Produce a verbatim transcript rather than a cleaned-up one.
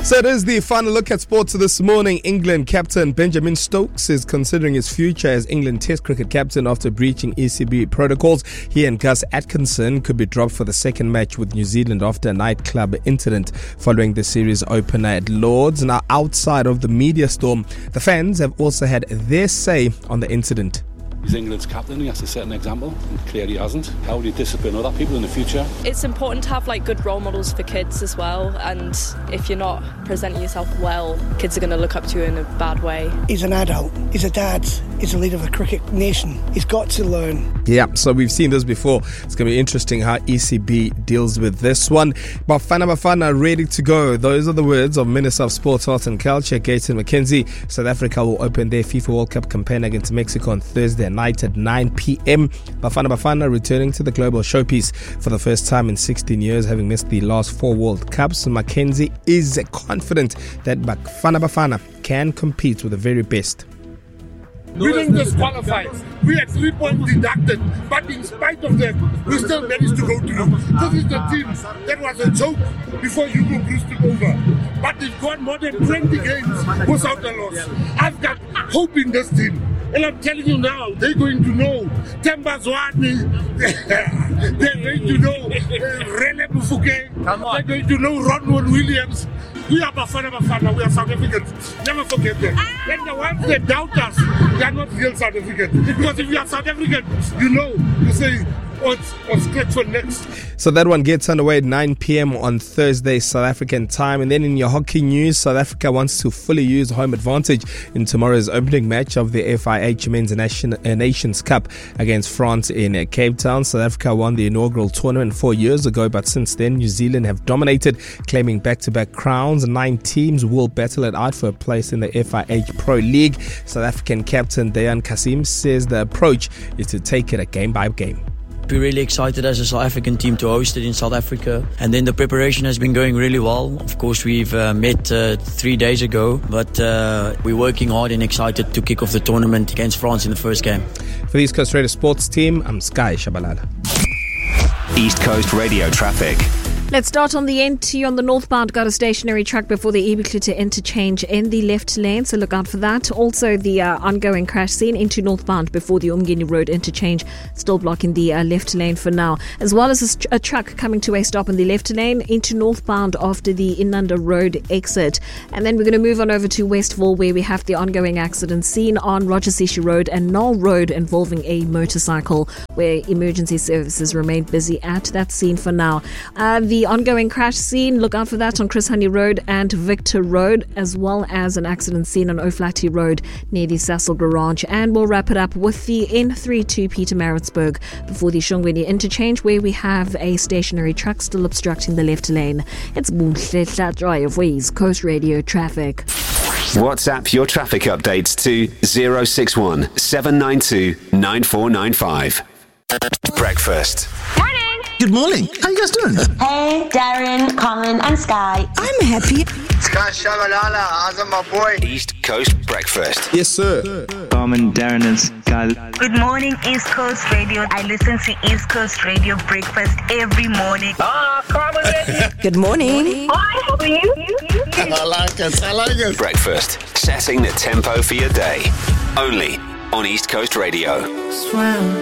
So it is the final look at sports this morning. England captain Benjamin Stokes is considering his future as England Test cricket captain after breaching E C B protocols. He and Gus Atkinson could be dropped for the second match with New Zealand after a nightclub incident following the series opener at Lords. Now, outside of the media storm, the fans have also had their say on the incident. He's England's captain, he has to set an example, and clearly he hasn't. How will you discipline other people in the future? It's important to have like good role models for kids as well, and if you're not presenting yourself well, kids are going to look up to you in a bad way. He's an adult, he's a dad, he's a leader of a cricket nation. He's got to learn. Yeah, so we've seen this before. It's going to be interesting how E C B deals with this one. Bafana Bafana ready to go. Those are the words of Minister of Sports, Arts and Culture, Gayton McKenzie. South Africa will open their FIFA World Cup campaign against Mexico on Thursday night at nine p.m. Bafana Bafana returning to the global showpiece for the first time in sixteen years, having missed the last four World Cups. McKenzie is confident that Bafana Bafana can compete with the very best. We didn't disqualify. We had three points deducted, but in spite of that, we still managed to go through. This is the team that was a joke before Hugo Broos took over. But they've gone more than twenty games without a loss. I've got hope in this team. And I'm telling you now, they're going to know Temba Zwane, they're going to know uh, Rene Bufuke, they're going to know Ronald Williams. We are Bafana Bafana, we are South Africans. Never forget that. And the ones that doubt us, they are not real South Africans. Because if you are South African, you know, you say, what's, what's good for next? So that one gets underway at nine p.m. on Thursday, South African time. And then in your hockey news, South Africa wants to fully use home advantage in tomorrow's opening match of the F I H Men's Nation, uh, Nations Cup against France in uh, Cape Town. South Africa won the inaugural tournament four years ago, but since then, New Zealand have dominated, claiming back-to-back crowns. Nine teams will battle it out for a place in the F I H Pro League. South African captain Dayan Kasim says the approach is to take it a game by game. We're really excited as a South African team to host it in South Africa, and then the preparation has been going really well. Of course, we've uh, met uh, three days ago, but uh, we're working hard and excited to kick off the tournament against France in the first game. For the East Coast Radio Sports team, I'm Sky Shabalala. East Coast Radio traffic. Let's start on the N T on the northbound. Got a stationary truck before the Ibicluta interchange in the left lane, so look out for that. Also, the uh, ongoing crash scene into northbound before the Umgeni Road interchange, still blocking the uh, left lane for now, as well as a, a truck coming to a stop in the left lane into northbound after the Inanda Road exit. And then we're going to move on over to Westville, where we have the ongoing accident scene on Roger Sishi Road and Knoll Road involving a motorcycle, where emergency services remain busy at that scene for now. Uh, the The ongoing crash scene, look out for that on Chris Honey Road and Victor Road, as well as an accident scene on O'Flaherty Road near the Sassel Garage. And we'll wrap it up with the N thirty-two Peter Maritzburg before the Shongweni interchange, where we have a stationary truck still obstructing the left lane. It's Buhle Drive for East Coast Radio traffic. WhatsApp your traffic updates to zero six one seven nine two nine four nine five. Breakfast. Morning. Good morning. How you guys doing? Hey, Darren, Colin, and Sky. I'm happy. Sky Shabalala, how's my boy? East Coast Breakfast. Yes, sir. Carmen, Darren, and Sky. Good morning, East Coast Radio. I listen to East Coast Radio Breakfast every morning. Ah, Carmen. Good morning. Hi, how are you? I like it. I like it. Breakfast. Setting the tempo for your day. Only on East Coast Radio. Swam.